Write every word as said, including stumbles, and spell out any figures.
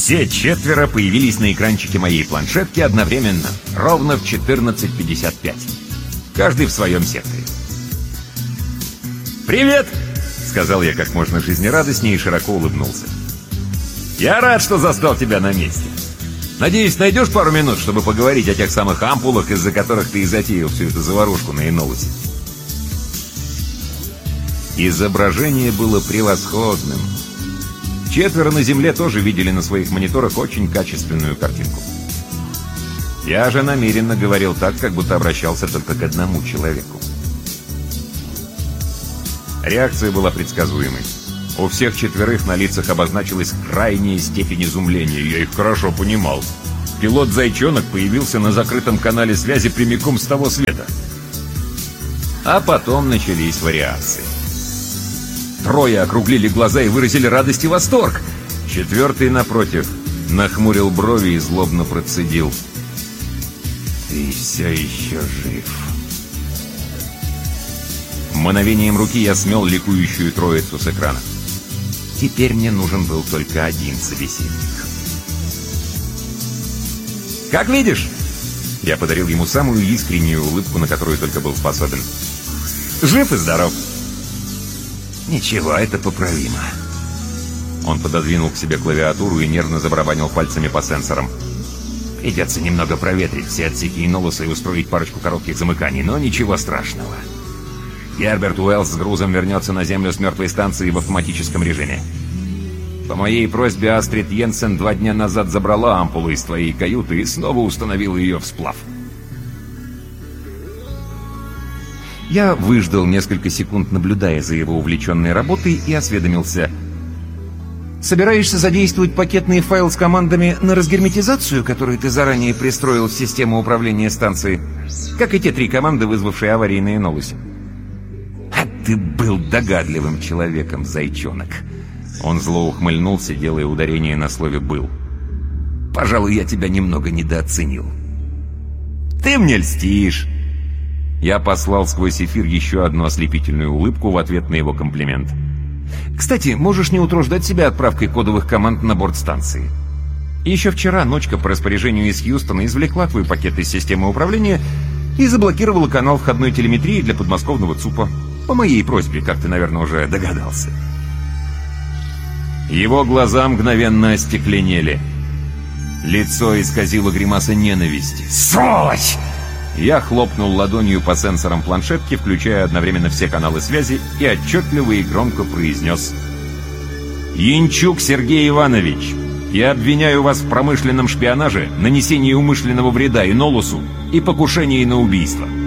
Все четверо появились на экранчике моей планшетки одновременно, ровно в четырнадцать пятьдесят пять. Каждый в своем секторе. «Привет!» — сказал я как можно жизнерадостнее и широко улыбнулся. «Я рад, что застал тебя на месте. Надеюсь, найдешь пару минут, чтобы поговорить о тех самых ампулах, из-за которых ты и затеял всю эту заварушку на Энолусе». Изображение было превосходным. Четверо на Земле тоже видели на своих мониторах очень качественную картинку. Я же намеренно говорил так, как будто обращался только к одному человеку. Реакция была предсказуемой. У всех четверых на лицах обозначилась крайняя степень изумления. Я их хорошо понимал. Пилот-зайчонок появился на закрытом канале связи прямиком с того света. А потом начались вариации. Трое округлили глаза и выразили радость и восторг. Четвертый, напротив, нахмурил брови и злобно процедил: «Ты все еще жив». Мгновением руки я смел ликующую троицу с экрана. Теперь мне нужен был только один собеседник. «Как видишь?» Я подарил ему самую искреннюю улыбку, на которую только был способен. «Жив и здоров». «Ничего, это поправимо». Он пододвинул к себе клавиатуру и нервно забарабанил пальцами по сенсорам. «Придется немного проветрить все отсеки Энолуса и устроить парочку коротких замыканий, но ничего страшного. Герберт Уэллс с грузом вернется на Землю с мертвой станции в автоматическом режиме. По моей просьбе Астрид Йенсен два дня назад забрала ампулу из твоей каюты и снова установила ее в сплав». Я выждал несколько секунд, наблюдая за его увлеченной работой, и осведомился: «Собираешься задействовать пакетный файл с командами на разгерметизацию, которую ты заранее пристроил в систему управления станцией, как и те три команды, вызвавшие аварии на Энолусе?» «А ты был догадливым человеком, зайчонок!» Он зло ухмыльнулся, делая ударение на слове «был». «Пожалуй, я тебя немного недооценил». «Ты мне льстишь!» Я послал сквозь эфир еще одну ослепительную улыбку в ответ на его комплимент. «Кстати, можешь не утруждать себя отправкой кодовых команд на борт станции. Еще вчера ночка по распоряжению из Хьюстона извлекла твой пакет из системы управления и заблокировала канал входной телеметрии для подмосковного ЦУПа. По моей просьбе, как ты, наверное, уже догадался». Его глаза мгновенно остекленели. Лицо исказило гримаса ненависти. «Сволочь!» Я хлопнул ладонью по сенсорам планшетки, включая одновременно все каналы связи, и отчетливо и громко произнес: «Янчук Сергей Иванович, я обвиняю вас в промышленном шпионаже, нанесении умышленного вреда Энолусу и покушении на убийство.